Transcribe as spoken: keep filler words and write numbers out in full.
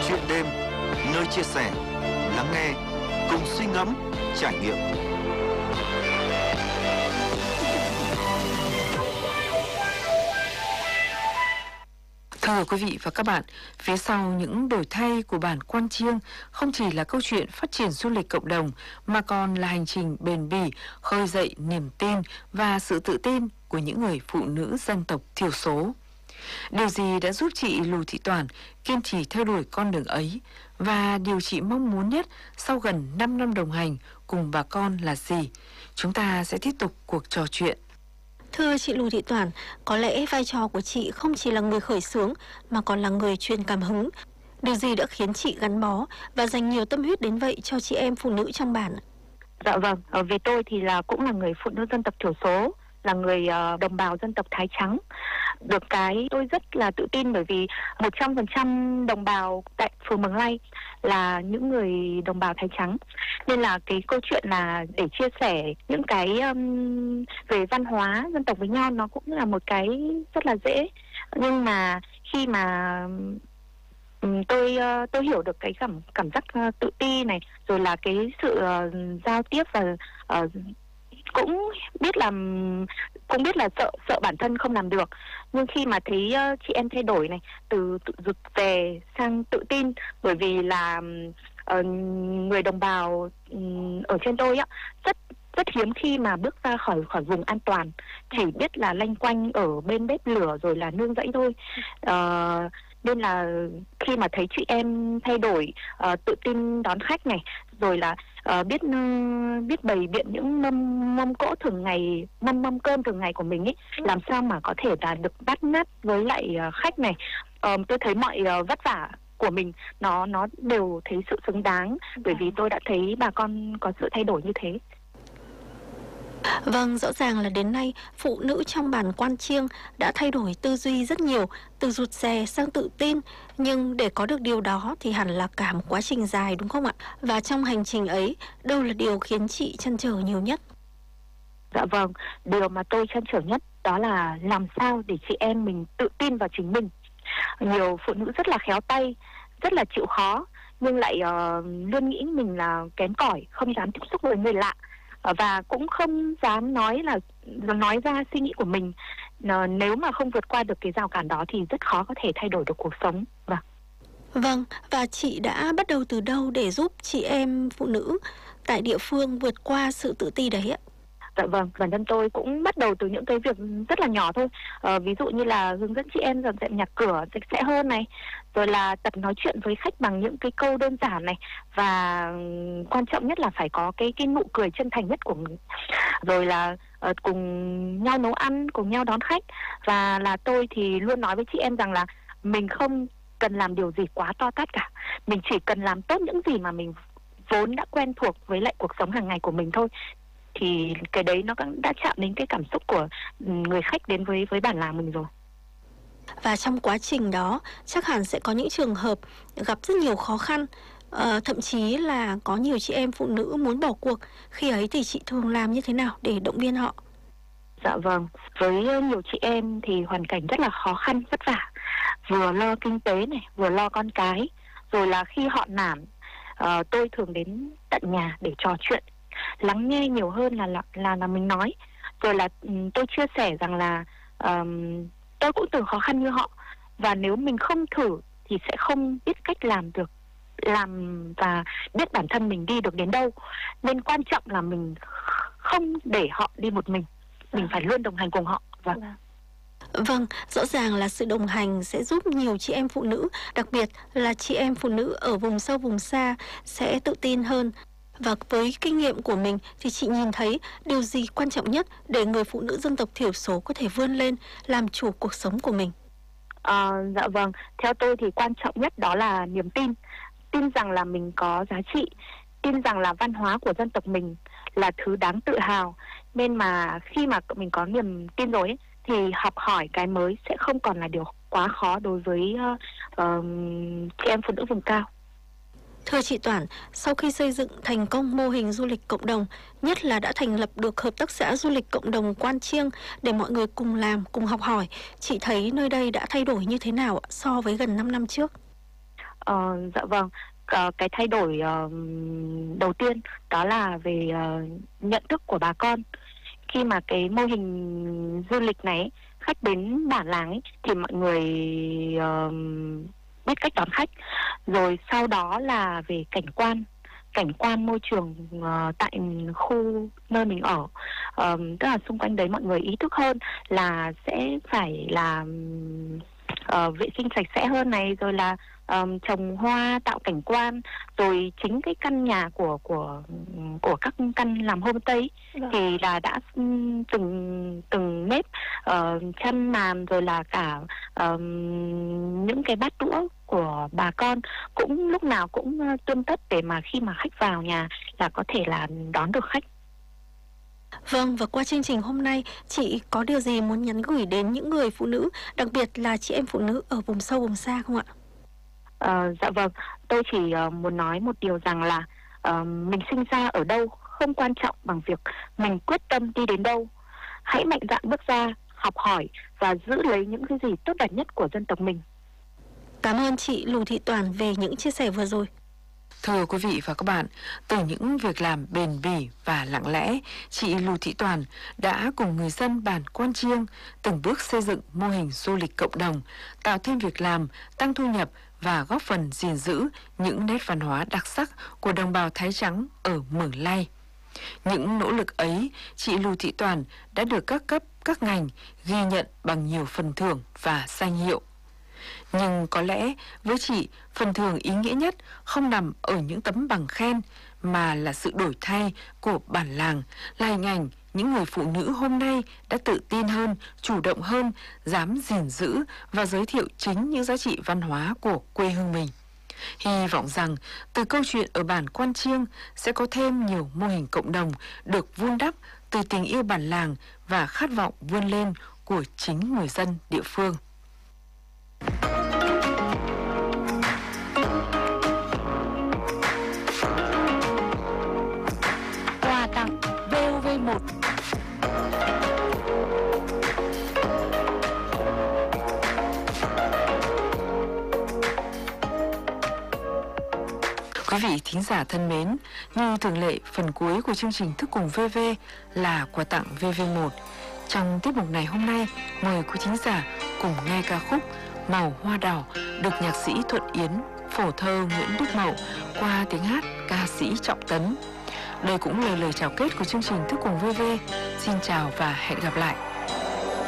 chuyện đêm, nơi chia sẻ, lắng nghe, cùng suy ngẫm, trải nghiệm. Thưa quý vị và các bạn, phía sau những đổi thay của bản Quan Chiêng không chỉ là câu chuyện phát triển du lịch cộng đồng mà còn là hành trình bền bỉ khơi dậy niềm tin và sự tự tin của những người phụ nữ dân tộc thiểu số. Điều gì đã giúp chị Lù Thị Toản kiên trì theo đuổi con đường ấy, và điều chị mong muốn nhất sau gần năm năm đồng hành cùng bà con là gì? Chúng ta sẽ tiếp tục cuộc trò chuyện. Thưa chị Lù Thị Toản, có lẽ vai trò của chị không chỉ là người khởi xướng mà còn là người truyền cảm hứng. Điều gì đã khiến chị gắn bó và dành nhiều tâm huyết đến vậy cho chị em phụ nữ trong bản? Dạ vâng, vì tôi thì là cũng là người phụ nữ dân tộc thiểu số, là người uh, đồng bào dân tộc Thái Trắng. Được cái tôi rất là tự tin bởi vì một trăm phần trăm đồng bào tại phường Mường Lây là những người đồng bào Thái Trắng. Nên là cái câu chuyện là để chia sẻ những cái um, về văn hóa dân tộc với nhau nó cũng là một cái rất là dễ. Nhưng mà khi mà um, tôi uh, tôi hiểu được cái cảm cảm giác uh, tự ti này, rồi là cái sự uh, giao tiếp và uh, cũng biết là cũng biết là sợ sợ bản thân không làm được, nhưng khi mà thấy uh, chị em thay đổi này, từ tự rụt rè sang tự tin, bởi vì là uh, người đồng bào um, ở trên tôi á rất rất hiếm khi mà bước ra khỏi khỏi vùng an toàn, chỉ biết là loanh quanh ở bên bếp lửa rồi là nương rẫy thôi. Uh, nên là khi mà thấy chị em thay đổi, uh, tự tin đón khách này, rồi là uh, biết uh, biết bày biện những mâm mâm cỗ thường ngày, mâm mâm cơm thường ngày của mình ấy, làm sao mà có thể là được bắt mắt với lại uh, khách này. Uh, tôi thấy mọi uh, vất vả của mình nó nó đều thấy sự xứng đáng, bởi vì tôi đã thấy bà con có sự thay đổi như thế. Vâng, rõ ràng là đến nay phụ nữ trong bản Quan Chiêng đã thay đổi tư duy rất nhiều, từ rụt rè sang tự tin. Nhưng để có được điều đó thì hẳn là cả một quá trình dài, đúng không ạ? Và trong hành trình ấy, đâu là điều khiến chị trăn trở nhiều nhất? Dạ vâng, điều mà tôi trăn trở nhất đó là làm sao để chị em mình tự tin vào chính mình. Nhiều phụ nữ rất là khéo tay, rất là chịu khó, nhưng lại uh, luôn nghĩ mình là kém cỏi, không dám tiếp xúc với người lạ, và cũng không dám nói là nói ra suy nghĩ của mình. Nếu mà không vượt qua được cái rào cản đó thì rất khó có thể thay đổi được cuộc sống. Vâng. Vâng, và chị đã bắt đầu từ đâu để giúp chị em phụ nữ tại địa phương vượt qua sự tự ti đấy ạ? Dạ vâng, bản thân tôi cũng bắt đầu từ những cái việc rất là nhỏ thôi. Ờ, ví dụ như là hướng dẫn chị em dọn dẹp nhà cửa sạch sẽ hơn này, rồi là tập nói chuyện với khách bằng những cái câu đơn giản này, và quan trọng nhất là phải có cái cái nụ cười chân thành nhất của mình. Rồi là uh, cùng nhau nấu ăn, cùng nhau đón khách, và là tôi thì luôn nói với chị em rằng là mình không cần làm điều gì quá to tát cả, mình chỉ cần làm tốt những gì mà mình vốn đã quen thuộc với lại cuộc sống hàng ngày của mình thôi. Thì cái đấy nó cũng đã chạm đến cái cảm xúc của người khách đến với với bản làng mình rồi. Và trong quá trình đó chắc hẳn sẽ có những trường hợp gặp rất nhiều khó khăn, uh, thậm chí là có nhiều chị em phụ nữ muốn bỏ cuộc. Khi ấy thì chị thường làm như thế nào để động viên họ? Dạ vâng, với nhiều chị em thì hoàn cảnh rất là khó khăn, vất vả, vừa lo kinh tế này, vừa lo con cái, rồi là khi họ nản, uh, tôi thường đến tận nhà để trò chuyện, lắng nghe nhiều hơn là là là, là mình nói. Rồi là um, tôi chia sẻ rằng là um, tôi cũng từng khó khăn như họ, và nếu mình không thử thì sẽ không biết cách làm được, làm và biết bản thân mình đi được đến đâu. Nên quan trọng là mình không để họ đi một mình, mình phải luôn đồng hành cùng họ. Vâng. Vâng, rõ ràng là sự đồng hành sẽ giúp nhiều chị em phụ nữ, đặc biệt là chị em phụ nữ ở vùng sâu vùng xa sẽ tự tin hơn. Và với kinh nghiệm của mình thì chị nhìn thấy điều gì quan trọng nhất để người phụ nữ dân tộc thiểu số có thể vươn lên làm chủ cuộc sống của mình? À, dạ vâng, theo tôi thì quan trọng nhất đó là niềm tin. Tin rằng là mình có giá trị, tin rằng là văn hóa của dân tộc mình là thứ đáng tự hào. Nên mà khi mà mình có niềm tin rồi ấy, thì học hỏi cái mới sẽ không còn là điều quá khó đối với uh, uh, chị em phụ nữ vùng cao. Thưa chị Toản, sau khi xây dựng thành công mô hình du lịch cộng đồng, nhất là đã thành lập được hợp tác xã du lịch cộng đồng Quan Chiêng để mọi người cùng làm, cùng học hỏi, chị thấy nơi đây đã thay đổi như thế nào so với gần năm năm trước? Ờ, dạ vâng. Ờ, cái thay đổi ờ, đầu tiên đó là về ờ, nhận thức của bà con. Khi mà cái mô hình du lịch này ấy, khách đến bản làng ấy, thì mọi người ờ, biết cách đón khách. Rồi sau đó là về cảnh quan, cảnh quan môi trường ờ, tại khu nơi mình ở. Ờ, tức là xung quanh đấy mọi người ý thức hơn là sẽ phải là ờ, vệ sinh sạch sẽ hơn này, rồi là um, trồng hoa tạo cảnh quan, rồi chính cái căn nhà của của của các căn làm homestay Vâng. thì là đã um, từng từng nếp uh, chăn màn, rồi là cả um, những cái bát đũa của bà con cũng lúc nào cũng uh, tươm tất để mà khi mà khách vào nhà là có thể là đón được khách. Vâng, và qua chương trình hôm nay, chị có điều gì muốn nhắn gửi đến những người phụ nữ, đặc biệt là chị em phụ nữ ở vùng sâu vùng xa không ạ? Ờ, dạ vâng, tôi chỉ uh, muốn nói một điều rằng là uh, mình sinh ra ở đâu không quan trọng bằng việc mình quyết tâm đi đến đâu. Hãy mạnh dạn bước ra, học hỏi và giữ lấy những cái gì tốt đẹp nhất của dân tộc mình. Cảm ơn chị Lù Thị Toàn về những chia sẻ vừa rồi. Thưa quý vị và các bạn, từ những việc làm bền bỉ và lặng lẽ, chị Lù Thị Toàn đã cùng người dân bản Quan Chiêng từng bước xây dựng mô hình du lịch cộng đồng, tạo thêm việc làm, tăng thu nhập và góp phần gìn giữ những nét văn hóa đặc sắc của đồng bào Thái Trắng ở Mường Lay. Những nỗ lực ấy, chị Lù Thị Toàn đã được các cấp, các ngành ghi nhận bằng nhiều phần thưởng và danh hiệu. Nhưng có lẽ với chị, phần thưởng ý nghĩa nhất không nằm ở những tấm bằng khen, mà là sự đổi thay của bản làng, là hình ảnh những người phụ nữ hôm nay đã tự tin hơn, chủ động hơn, dám gìn giữ và giới thiệu chính những giá trị văn hóa của quê hương mình. Hy vọng rằng từ câu chuyện ở bản Quan Chiêng sẽ có thêm nhiều mô hình cộng đồng được vun đắp từ tình yêu bản làng và khát vọng vươn lên của chính người dân địa phương. Quà tặng vê o vê một. Quý vị thính giả thân mến, như thường lệ, phần cuối của chương trình Thức Cùng vê vê là quà tặng vê vê một. Trong tiết mục này hôm nay, mời quý thính giả cùng nghe ca khúc Màu Hoa Đỏ được nhạc sĩ Thuận Yến, phổ thơ Nguyễn Đức Mậu qua tiếng hát ca sĩ Trọng Tấn. Đây cũng là lời chào kết của chương trình Thức Cùng vê vê. Xin chào và hẹn gặp lại.